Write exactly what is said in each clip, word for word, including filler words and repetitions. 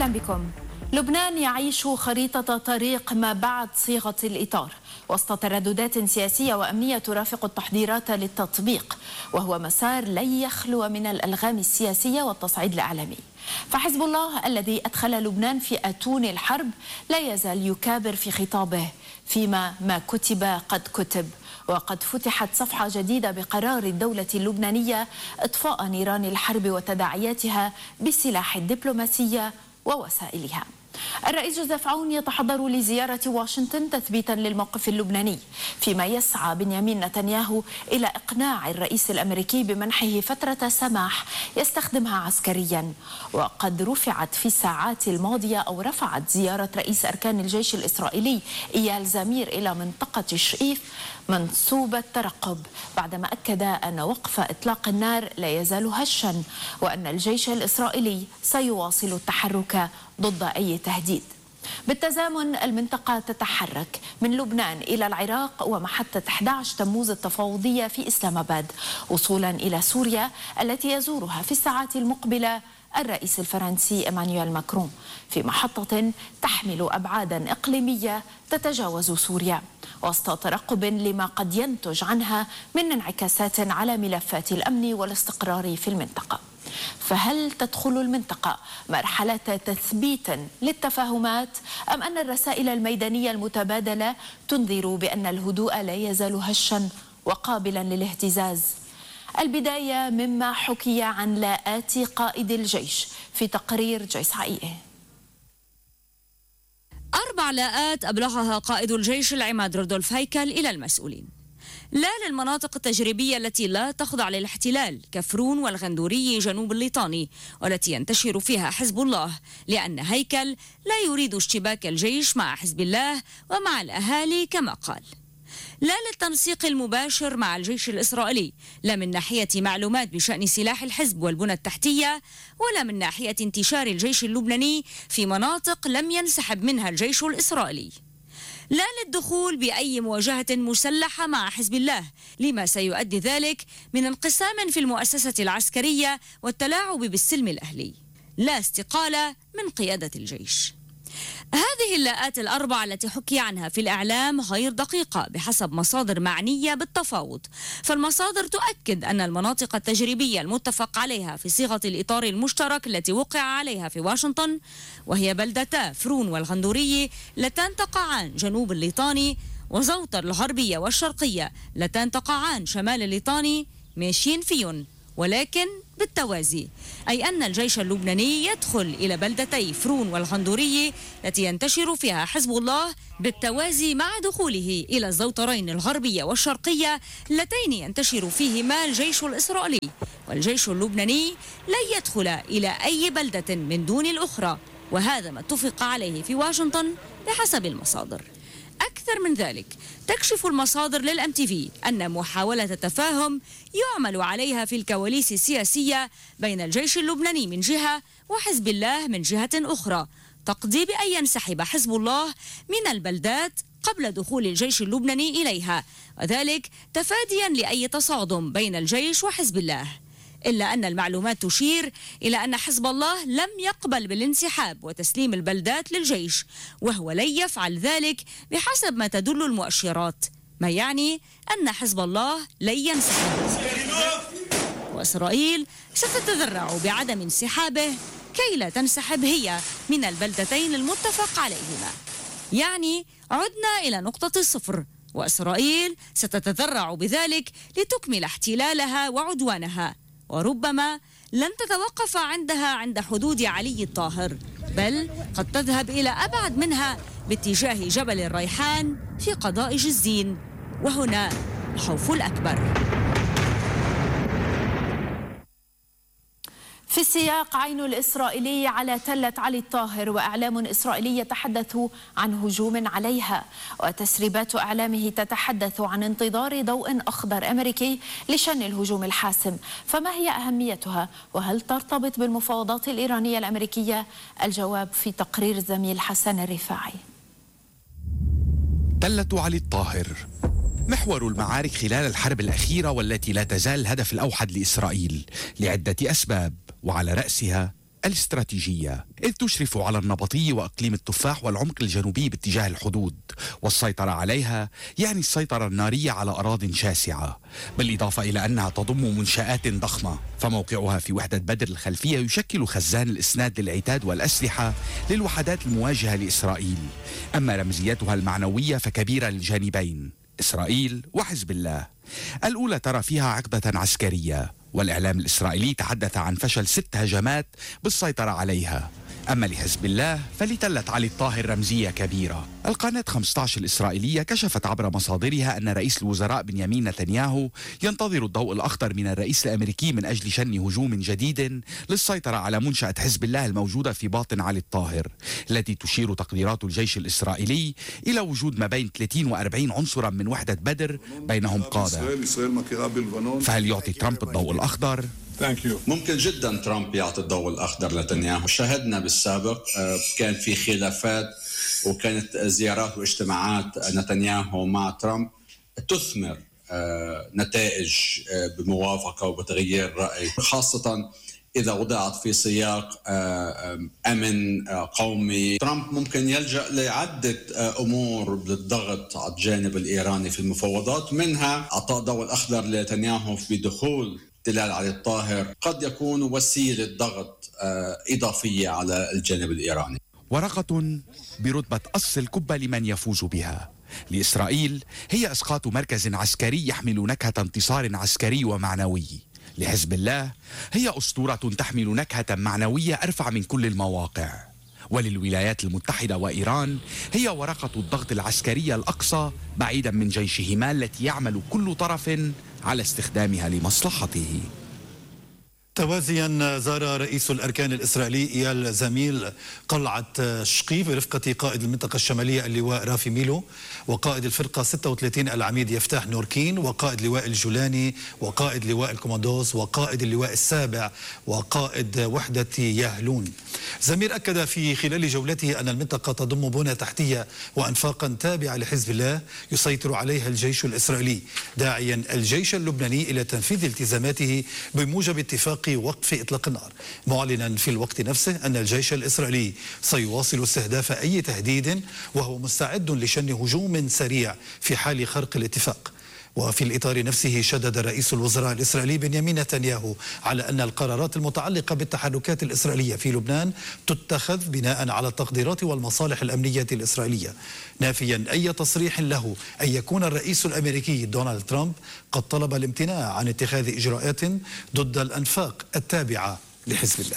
أهلا بكم. لبنان يعيش خريطة طريق ما بعد صيغة الإطار وسط ترددات سياسية وأمنية ترافق التحضيرات للتطبيق، وهو مسار لن يخلو من الألغام السياسية والتصعيد الإعلامي. فحزب الله الذي أدخل لبنان في أتون الحرب لا يزال يكابر في خطابه، فيما ما كتب قد كتب، وقد فتحت صفحة جديدة بقرار الدولة اللبنانية إطفاء نيران الحرب وتداعياتها بالسلاح الدبلوماسية ووسائلها. الرئيس جوزيف عون يتحضر لزيارة واشنطن تثبيتا للموقف اللبناني، فيما يسعى بنيامين نتنياهو إلى إقناع الرئيس الأمريكي بمنحه فترة سماح يستخدمها عسكريا. وقد رفعت في الساعات الماضية أو رفعت زيارة رئيس أركان الجيش الإسرائيلي إيال زمير إلى منطقة الشئيف منسوب الترقب، بعدما أكد أن وقف إطلاق النار لا يزال هشا، وأن الجيش الإسرائيلي سيواصل التحرك ضد أي تهديد. بالتزامن المنطقة تتحرك من لبنان إلى العراق ومحطة أحد عشر تموز التفاوضية في إسلام آباد، وصولا إلى سوريا التي يزورها في الساعات المقبلة الرئيس الفرنسي إيمانويل ماكرون، في محطة تحمل أبعادا إقليمية تتجاوز سوريا، وسط ترقب لما قد ينتج عنها من انعكاسات على ملفات الأمن والاستقرار في المنطقة. فهل تدخل المنطقة مرحلة تثبيت للتفاهمات، أم أن الرسائل الميدانية المتبادلة تنذر بأن الهدوء لا يزال هشا وقابلا للاهتزاز؟ البداية مما حكي عن لاءات قائد الجيش في تقرير جيس حقيقي. أربع لاءات أبلغها قائد الجيش العماد رودولف هيكل إلى المسؤولين: لا للمناطق التجريبية التي لا تخضع للاحتلال كفرون والغندوري جنوب الليطاني والتي ينتشر فيها حزب الله، لأن هيكل لا يريد اشتباك الجيش مع حزب الله ومع الأهالي كما قال. لا للتنسيق المباشر مع الجيش الإسرائيلي، لا من ناحية معلومات بشأن سلاح الحزب والبنى التحتية، ولا من ناحية انتشار الجيش اللبناني في مناطق لم ينسحب منها الجيش الإسرائيلي. لا للدخول بأي مواجهة مسلحة مع حزب الله، لما سيؤدي ذلك من انقسام في المؤسسة العسكرية والتلاعب بالسلم الأهلي. لا استقالة من قيادة الجيش. هذه اللاءات الأربعة التي حكي عنها في الإعلام غير دقيقة بحسب مصادر معنية بالتفاوض، فالمصادر تؤكد أن المناطق التجريبية المتفق عليها في صيغة الإطار المشترك التي وقع عليها في واشنطن، وهي بلدتا فرون والغندوري اللتان تقعان جنوب الليطاني، وزوطر الغربية والشرقية اللتان تقعان شمال الليطاني، ماشيين فيهم ولكن بالتوازي، أي أن الجيش اللبناني يدخل إلى بلدتي فرون والغندوري التي ينتشر فيها حزب الله بالتوازي مع دخوله إلى الزوطرين الغربية والشرقية اللتين ينتشر فيهما الجيش الإسرائيلي، والجيش اللبناني لن يدخل إلى أي بلدة من دون الأخرى، وهذا ما اتفق عليه في واشنطن بحسب المصادر. أكثر من ذلك، تكشف المصادر للأم تي في أن محاولة تفاهم يعمل عليها في الكواليس السياسية بين الجيش اللبناني من جهة وحزب الله من جهة أخرى، تقضي بأن ينسحب حزب الله من البلدات قبل دخول الجيش اللبناني إليها، وذلك تفاديا لأي تصادم بين الجيش وحزب الله. إلا أن المعلومات تشير إلى أن حزب الله لم يقبل بالانسحاب وتسليم البلدات للجيش، وهو لن يفعل ذلك بحسب ما تدل المؤشرات، ما يعني أن حزب الله لن ينسحب، وإسرائيل ستتذرع بعدم انسحابه كي لا تنسحب هي من البلدتين المتفق عليهما. يعني عدنا إلى نقطة الصفر، وإسرائيل ستتذرع بذلك لتكمل احتلالها وعدوانها، وربما لن تتوقف عندها عند حدود علي الطاهر، بل قد تذهب إلى أبعد منها باتجاه جبل الريحان في قضاء جزين، وهنا الخوف الأكبر. في السياق عين الإسرائيلي على تلة علي الطاهر، وإعلام إسرائيلي يتحدث عن هجوم عليها، وتسريبات إعلامه تتحدث عن انتظار ضوء أخضر أمريكي لشن الهجوم الحاسم. فما هي أهميتها؟ وهل ترتبط بالمفاوضات الإيرانية الأمريكية؟ الجواب في تقرير الزميل حسن الرفاعي. تلة علي الطاهر محور المعارك خلال الحرب الأخيرة، والتي لا تزال الهدف الأوحد لإسرائيل لعدة أسباب، وعلى رأسها الاستراتيجية، إذ تشرف على النبطي وإقليم التفاح والعمق الجنوبي باتجاه الحدود، والسيطرة عليها يعني السيطرة النارية على أراضٍ شاسعة، بالإضافة إلى أنها تضم منشآت ضخمة، فموقعها في وحدة بدر الخلفية يشكل خزان الإسناد للعتاد والأسلحة للوحدات المواجهة لإسرائيل. أما رمزيتها المعنوية فكبيرة للجانبين، إسرائيل وحزب الله. الأولى ترى فيها عقدة عسكرية، والإعلام الإسرائيلي تحدث عن فشل ست هجمات بالسيطرة عليها. أما لحزب الله فلتلة علي الطاهر رمزية كبيرة. القناة خمسة عشر الإسرائيلية كشفت عبر مصادرها أن رئيس الوزراء بنيامين نتنياهو ينتظر الضوء الأخضر من الرئيس الأمريكي من أجل شن هجوم جديد للسيطرة على منشأة حزب الله الموجودة في باطن علي الطاهر، التي تشير تقديرات الجيش الإسرائيلي إلى وجود ما بين ثلاثين وأربعين عنصرا من وحدة بدر بينهم قادة. فهل يعطي ترامب الضوء الأخضر؟ ممكن جدا ترامب يعطي الضوء الأخضر لنتنياهو. شاهدنا بالسابق كان في خلافات وكانت زيارات واجتماعات نتنياهو مع ترامب تثمر نتائج بموافقة وبتغيير رأي، خاصة إذا وضعت في سياق أمن قومي. ترامب ممكن يلجأ لعدة أمور للضغط على الجانب الإيراني في المفاوضات، منها إعطاء ضوء الأخضر لنتنياهو في دخول احتلال علي الطاهر، قد يكون وسيلة ضغط إضافية على الجانب الإيراني. ورقة برتبة أصل الكبة لمن يفوز بها. لإسرائيل هي إسقاط مركز عسكري يحمل نكهة انتصار عسكري ومعنوي. لحزب الله هي أسطورة تحمل نكهة معنوية أرفع من كل المواقع. وللولايات المتحدة وإيران هي ورقة الضغط العسكرية الأقصى بعيدا من جيشهما التي يعمل كل طرف على استخدامها لمصلحته. توازيا زار رئيس الأركان الإسرائيلي إيال زميل قلعة شقي برفقة قائد المنطقة الشمالية اللواء رافي ميلو، وقائد الفرقة ستة وثلاثين العميد يفتح نوركين، وقائد لواء الجولاني، وقائد لواء الكوماندوز، وقائد اللواء السابع، وقائد وحدة يهلون. زمير أكد في خلال جولته أن المنطقة تضم بنى تحتية وأنفاقا تابعة لحزب الله يسيطر عليها الجيش الإسرائيلي، داعيا الجيش اللبناني إلى تنفيذ التزاماته بموجب اتفاق وقف إطلاق النار، معلنا في الوقت نفسه أن الجيش الإسرائيلي سيواصل استهداف أي تهديد وهو مستعد لشن هجوم سريع في حال خرق الاتفاق. وفي الإطار نفسه شدد رئيس الوزراء الإسرائيلي بنيامين نتنياهو على أن القرارات المتعلقة بالتحركات الإسرائيلية في لبنان تتخذ بناء على التقديرات والمصالح الأمنية الإسرائيلية، نافيا أي تصريح له أن يكون الرئيس الأمريكي دونالد ترامب قد طلب الامتناع عن اتخاذ إجراءات ضد الأنفاق التابعة لحزب الله.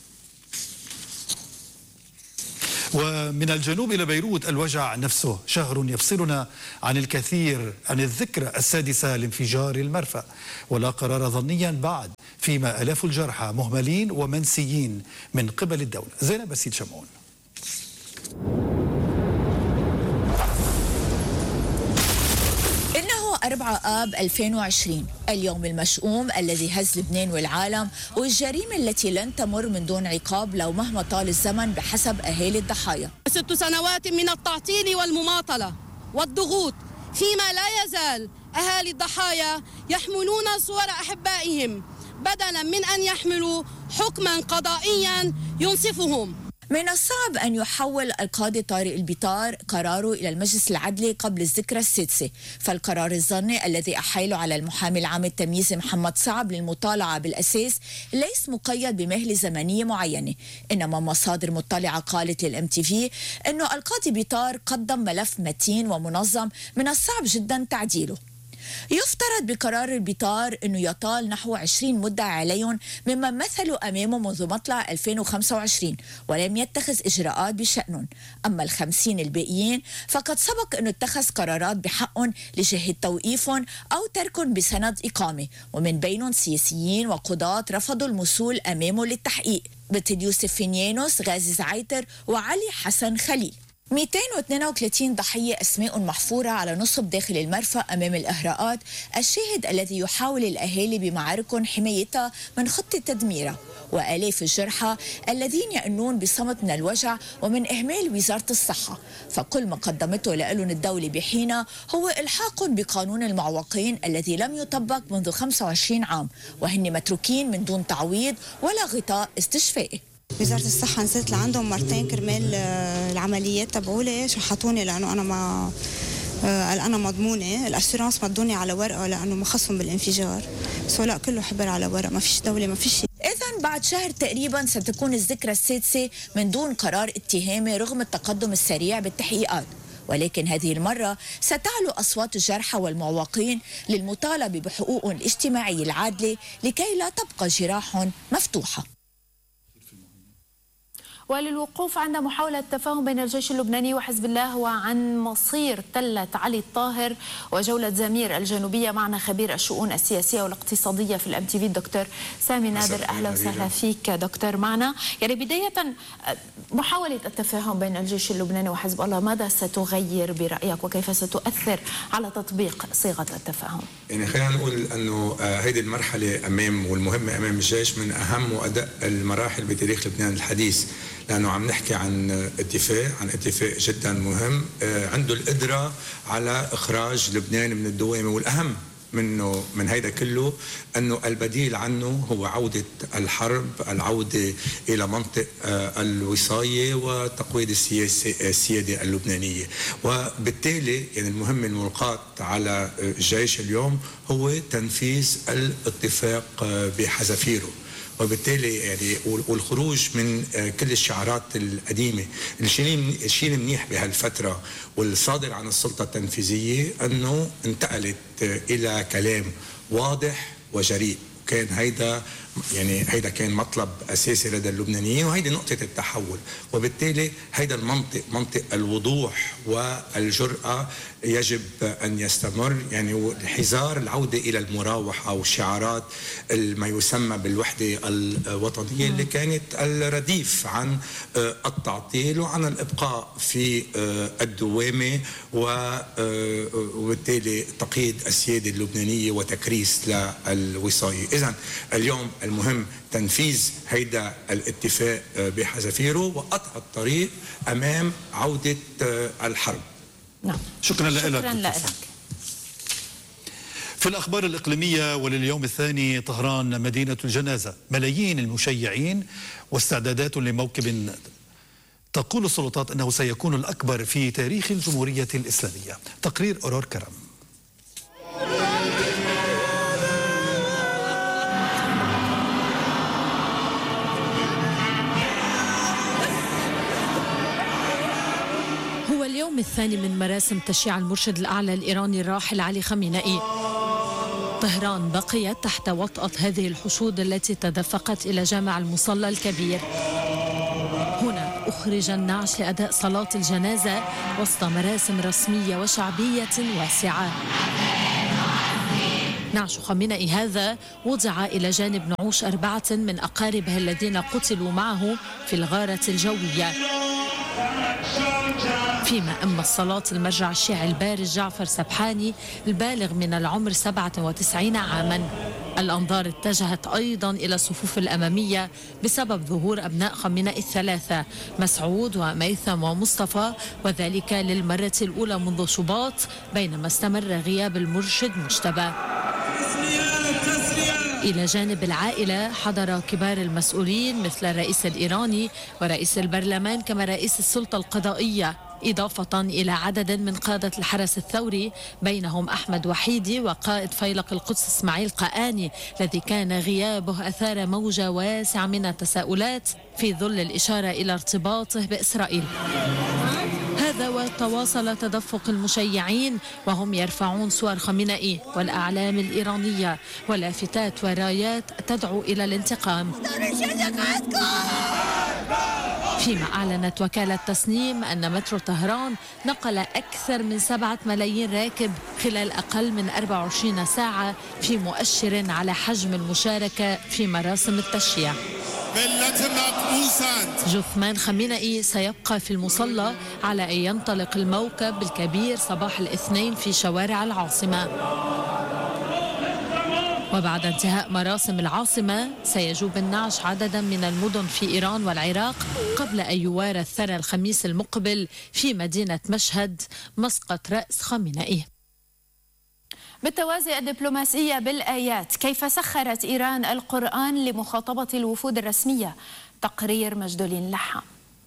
ومن الجنوب إلى بيروت الوجع نفسه، شهر يفصلنا عن الكثير عن الذكرى السادسة لانفجار المرفأ، ولا قرار ظنيا بعد، فيما آلاف الجرحى مهملين ومنسيين من قبل الدولة. زينب بسيط شمعون. أربعة آب ألفين وعشرين، اليوم المشؤوم الذي هز لبنان والعالم، والجريمة التي لن تمر من دون عقاب لو مهما طال الزمن بحسب أهالي الضحايا. ست سنوات من التعطيل والمماطلة والضغوط، فيما لا يزال أهالي الضحايا يحملون صور أحبائهم بدلا من أن يحملوا حكما قضائيا ينصفهم. من الصعب أن يحول القاضي طارق البيطار قراره إلى المجلس العدلي قبل الذكرى السادسة، فالقرار الظني الذي أحيله على المحامي العام التمييزي محمد صعب للمطالعة بالأساس ليس مقيد بمهلة زمنية معينة، إنما مصادر مطلعة قالت للإم تي في أنه القاضي بيطار قدم ملف متين ومنظم من الصعب جدا تعديله. يفترض بقرار البيطار أنه يطال نحو عشرين مدعي عليهم ممن مثلوا أمامه منذ مطلع ألفين وخمسة وعشرين ولم يتخذ إجراءات بشأنهم، أما الخمسين الباقيين فقد سبق أنه اتخذ قرارات بحقهم لجهة توقيفهم أو تركهم بسند إقامة، ومن بينهم سياسيين وقضاة رفضوا المثول أمامه للتحقيق مثل يوسف فينيانوس، غازي زعيتر، وعلي حسن خليل. مئتين واثنين وثلاثين ضحية أسماء محفورة على نصب داخل المرفأ أمام الإهراءات، الشاهد الذي يحاول الأهالي بمعاركهم حمايتها من خطة تدميرها، وآلاف الجرحى الذين يأنون بصمت من الوجع ومن إهمال وزارة الصحة، فكل ما قدمته لهم الدولة بحينها هو إلحاق بقانون المعوقين الذي لم يطبق منذ خمسة وعشرين عام، وهن متروكين من دون تعويض ولا غطاء استشفائي. وزارة الصحة نزلت لعندهم مرتين كرمال العمليات تبعولي، شحطوني لأنه أنا ما قال أنا مضمونة، الأسيرانس مضوني على ورقة لأنه ما خصهم بالانفجار، بس لا كله حبر على ورقة، ما فيش دولة ما فيش. إذن بعد شهر تقريبا ستكون الذكرى السادسة من دون قرار اتهامي رغم التقدم السريع بالتحقيقات، ولكن هذه المرة ستعلو أصوات الجرحى والمعوقين للمطالبة بحقوقهم الاجتماعية العادلة لكي لا تبقى جراحهم مفتوحة. وللوقوف عند محاولة تفاهم بين الجيش اللبناني وحزب الله وعن مصير تلة علي الطاهر وجولة زمير الجنوبية، معنا خبير الشؤون السياسية والاقتصادية في الام تي في الدكتور سامي نادر. أهلا وسهلا فيك دكتور معنا. يعني بداية محاولة التفاهم بين الجيش اللبناني وحزب الله ماذا ستغير برأيك وكيف ستؤثر على تطبيق صيغة التفاهم؟ يعني خلينا نقول أنه هذه المرحلة أمام والمهمة أمام الجيش من أهم وأدق المراحل بتاريخ لبنان الحديث، لأنه عم نحكي عن اتفاق عن اتفاق جدا مهم عنده القدرة على إخراج لبنان من الدوامة، والأهم منه من هيدا كله أنه البديل عنه هو عودة الحرب، العودة إلى منطق الوصاية وتقويض السيادة اللبنانية. وبالتالي يعني المهمة الملقاة على الجيش اليوم هو تنفيذ الاتفاق بحذافيره، وبالتالي يعني والخروج من كل الشعارات القديمه. الشيء المنيح بهالفتره والصادر عن السلطه التنفيذيه انه انتقلت الى كلام واضح وجريء، كان هيدا يعني هيدا كان مطلب اساسي لدى اللبنانيين، وهيدي نقطه التحول. وبالتالي هيدا المنطق منطق الوضوح والجرأه يجب ان يستمر، يعني حذار العوده الى المراوحه والشعارات ما يسمى بالوحده الوطنيه اللي كانت الرديف عن التعطيل وعن الابقاء في الدوامه وبالتالي تقييد السياده اللبنانيه وتكريس للوصايه. اذا اليوم المهم تنفيذ هيدا الاتفاق بحذافيره وقطع الطريق امام عوده الحرب. نعم. شكرا لك. شكرا لك. في الأخبار الإقليمية ولليوم الثاني، طهران مدينة الجنازة، ملايين المشيعين واستعدادات لموكب تقول السلطات أنه سيكون الأكبر في تاريخ الجمهورية الإسلامية. تقرير أورور كرم. هو اليوم الثاني من مراسم تشييع المرشد الأعلى الإيراني الراحل علي خامنئي. طهران بقيت تحت وطأة هذه الحشود التي تدفقت إلى جامع المصلى الكبير. هنا أخرج النعش لأداء صلاة الجنازة وسط مراسم رسمية وشعبية واسعة. نعش خامنئي هذا وضع إلى جانب نعوش أربعة من أقاربه الذين قتلوا معه في الغارة الجوية. فيما أما الصلاة المرجع الشيعي البارز جعفر سبحاني البالغ من العمر سبعة وتسعين عاما. الأنظار اتجهت أيضا إلى الصفوف الأمامية بسبب ظهور أبناء خامنئي الثلاثة مسعود وميثم ومصطفى، وذلك للمرة الأولى منذ شباط، بينما استمر غياب المرشد مجتبى. إلى جانب العائلة حضر كبار المسؤولين مثل الرئيس الإيراني ورئيس البرلمان كما رئيس السلطة القضائية، إضافة إلى عدد من قادة الحرس الثوري بينهم أحمد وحيدي وقائد فيلق القدس إسماعيل قآني الذي كان غيابه أثار موجة واسعة من التساؤلات في ظل الإشارة إلى ارتباطه بإسرائيل. هذا وتواصل تدفق المشيعين وهم يرفعون صور خامنئي والأعلام الإيرانية ولافتات ورايات تدعو إلى الانتقام. فيما أعلنت وكالة تسنيم أن مترو طهران نقل أكثر من سبعة ملايين راكب خلال أقل من أربع وعشرين ساعة، في مؤشر على حجم المشاركة في مراسم التشييع. جثمان خامنئي سيبقى في المصلى على أن ينطلق الموكب الكبير صباح الاثنين في شوارع العاصمة. وبعد انتهاء مراسم العاصمة سيجوب النعش عددا من المدن في إيران والعراق قبل أن يوارى الثرى الخميس المقبل في مدينة مشهد مسقط رأس خامنئي. بالتوازي الدبلوماسية بالآيات، كيف سخرت إيران القرآن لمخاطبة الوفود الرسمية؟ تقرير مجدولين لحام.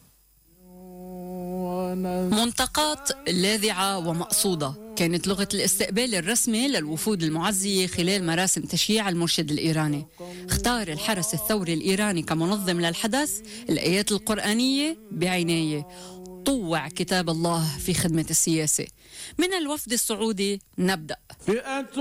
منطقات لاذعة ومقصودة كانت لغة الاستقبال الرسمي للوفود المعزية خلال مراسم تشييع المرشد الإيراني. اختار الحرس الثوري الإيراني كمنظم للحدث الآيات القرآنية بعناية. طوع كتاب الله في خدمة السياسة. من الوفد السعودي نبدأ.